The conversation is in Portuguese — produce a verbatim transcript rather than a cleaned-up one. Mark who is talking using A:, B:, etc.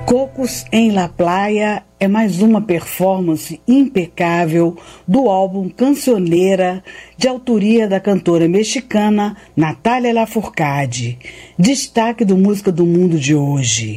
A: Cocos em La Playa é mais uma performance impecável do álbum Cancionera, de autoria da cantora mexicana Natalia Lafourcade, destaque do Música do Mundo de hoje.